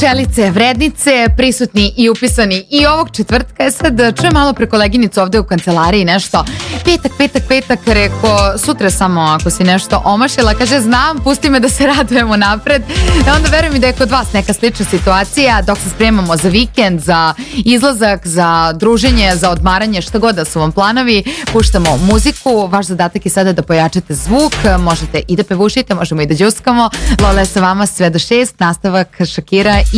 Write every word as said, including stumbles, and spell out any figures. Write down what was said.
pčelice, vrednice, prisutni i upisani i ovog četvrtka. Je sad čujem malo pre koleginicu ovde u kancelariji nešto. Petak, petak, petak, reko, sutra samo ako si nešto omašila. Kaže, znam, pusti me da se radujemo napred. E onda verujem mi da je kod vas neka slična situacija dok se spremamo za vikend, za izlazak, za druženje, za odmaranje, šta god da su vam planovi. Puštamo muziku, vaš zadatak je sada da pojačate zvuk, možete i da pevušite, možemo i da đuskamo. Lola je sa vama sve do šest, nastavak Šakira i